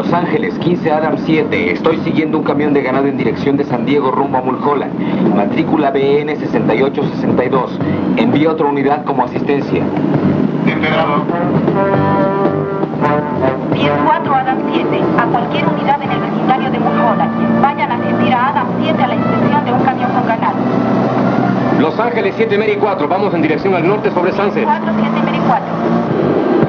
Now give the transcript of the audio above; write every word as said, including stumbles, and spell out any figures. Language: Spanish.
Los Ángeles, quince Adam siete. Estoy siguiendo un camión de ganado en dirección de San Diego rumbo a Mulholland. Matrícula B N sesenta y ocho sesenta y dos. Envía otra unidad como asistencia. Enterado. diez cuatro Adam siete. A cualquier unidad en el vecindario de Mulholland. Vayan a asistir a Adam siete a la inspección de un camión con ganado. Los Ángeles siete Mary cuatro. Vamos en dirección al norte sobre Sunset. cuatro siete Mary cuatro.